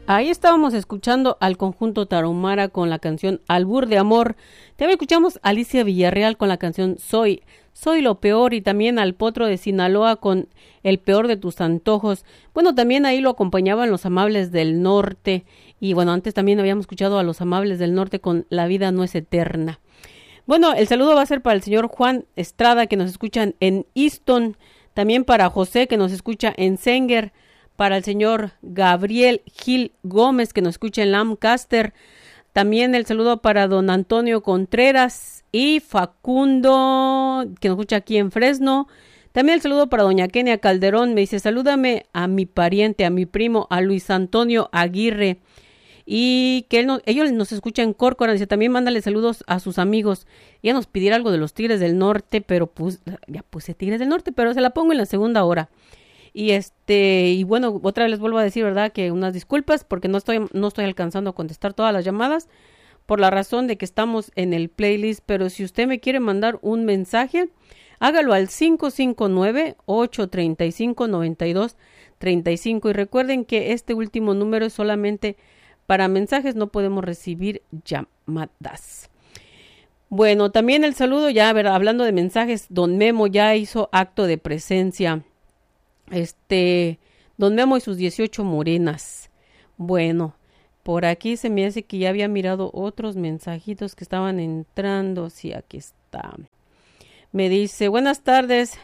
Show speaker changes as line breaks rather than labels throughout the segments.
Ahí estábamos escuchando al conjunto Tarahumara con la canción Albur de Amor. También escuchamos a Alicia Villarreal con la canción Soy lo peor, y también al Potro de Sinaloa con El peor de tus antojos. Bueno, también ahí lo acompañaban Los Amables del Norte, y bueno, antes también habíamos escuchado a Los Amables del Norte con La vida no es eterna. Bueno, el saludo va a ser para el señor Juan Estrada, que nos escuchan en Easton, también para José, que nos escucha en Sanger, para el señor Gabriel Gil Gómez, que nos escucha en Lancaster. También el saludo para don Antonio Contreras y Facundo, que nos escucha aquí en Fresno. También el saludo para doña Kenia Calderón. Me dice, salúdame a mi pariente, a mi primo, a Luis Antonio Aguirre. Y que ellos nos escuchan en Córcora. Dice, también mándale saludos a sus amigos. Ella nos pidiera algo de los Tigres del Norte, pero pues, ya puse Tigres del Norte, pero se la pongo en la segunda hora. Y bueno, otra vez les vuelvo a decir, ¿verdad? Que unas disculpas porque no estoy alcanzando a contestar todas las llamadas por la razón de que estamos en el playlist, pero si usted me quiere mandar un mensaje, hágalo al 559-835-9235 y recuerden que este último número es solamente para mensajes, no podemos recibir llamadas. Bueno, también el saludo ya, ¿verdad? Hablando de mensajes, don Memo ya hizo acto de presencia. Don Memo y sus 18 morenas. Bueno, por aquí se me hace que ya había mirado otros mensajitos que estaban entrando. Sí, aquí está. Me dice, buenas tardes,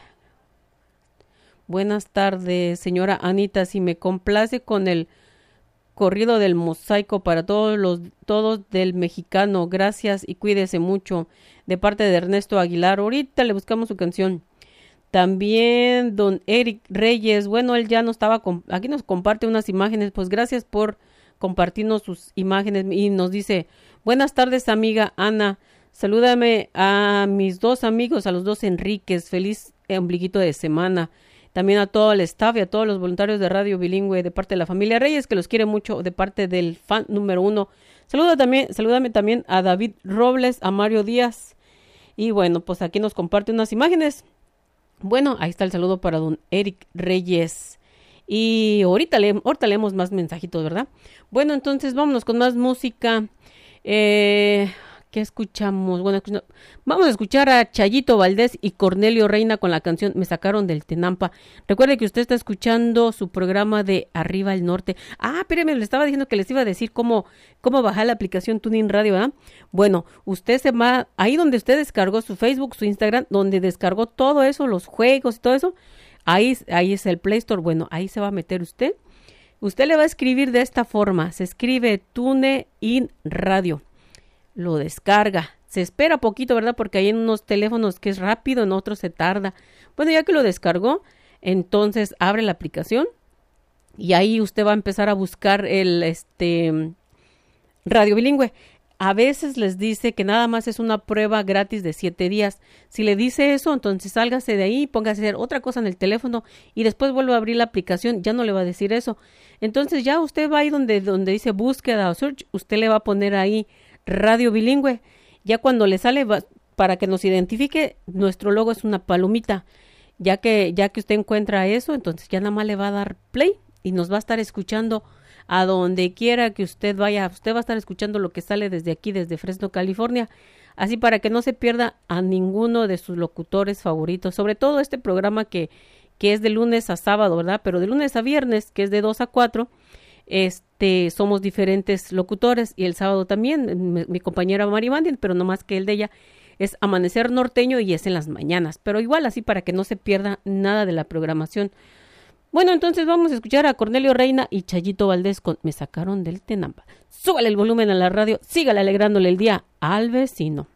señora Anita, si me complace con el corrido del Mosaico para todos del mexicano, gracias y cuídese mucho, de parte de Ernesto Aguilar. Ahorita le buscamos su canción. También don Eric Reyes, bueno, él ya no estaba, aquí nos comparte unas imágenes, pues gracias por compartirnos sus imágenes y nos dice, buenas tardes amiga Ana, salúdame a mis dos amigos, a los dos Enríquez, feliz ombliguito de semana, también a todo el staff y a todos los voluntarios de Radio Bilingüe de parte de la familia Reyes, que los quiere mucho, de parte del fan número 1. Salúdame también a David Robles, a Mario Díaz, y bueno, pues aquí nos comparte unas imágenes. Bueno, ahí está el saludo para don Eric Reyes. Y ahorita leemos más mensajitos, ¿verdad? Bueno, entonces vámonos con más música. ¿Qué escuchamos? Bueno, vamos a escuchar a Chayito Valdés y Cornelio Reina con la canción Me sacaron del Tenampa. Recuerde que usted está escuchando su programa de Arriba el Norte. Ah, espérame, le estaba diciendo que les iba a decir cómo bajar la aplicación TuneIn Radio, ¿verdad? Bueno, usted se va ahí donde usted descargó su Facebook, su Instagram, donde descargó todo eso, los juegos y todo eso. Ahí es el Play Store. Bueno, ahí se va a meter usted. Usted le va a escribir de esta forma. Se escribe TuneIn Radio. Lo descarga, se espera poquito, ¿verdad? Porque hay en unos teléfonos que es rápido, en otros se tarda. Bueno, ya que lo descargó, entonces abre la aplicación y ahí usted va a empezar a buscar el Radio Bilingüe. A veces les dice que nada más es una prueba gratis de 7 días. Si le dice eso, entonces sálgase de ahí y póngase a hacer otra cosa en el teléfono y después vuelve a abrir la aplicación, ya no le va a decir eso. Entonces ya usted va ahí donde dice búsqueda o search, usted le va a poner ahí Radio Bilingüe. Ya cuando le sale, para que nos identifique, nuestro logo es una palomita. Ya que usted encuentra eso, entonces ya nada más le va a dar play y nos va a estar escuchando a donde quiera que usted vaya. Usted va a estar escuchando lo que sale desde aquí, desde Fresno, California. Así para que no se pierda a ninguno de sus locutores favoritos. Sobre todo este programa que es de lunes a sábado, ¿verdad? Pero de lunes a viernes, que es de 2 a 4, somos diferentes locutores, y el sábado también mi compañera Mari Bandin, pero no más que el de ella es Amanecer Norteño y es en las mañanas, pero igual así para que no se pierda nada de la programación. Bueno, entonces vamos a escuchar a Cornelio Reina y Chayito Valdés con Me sacaron del Tenampa. Súbale el volumen a la radio, sígale alegrándole el día al vecino.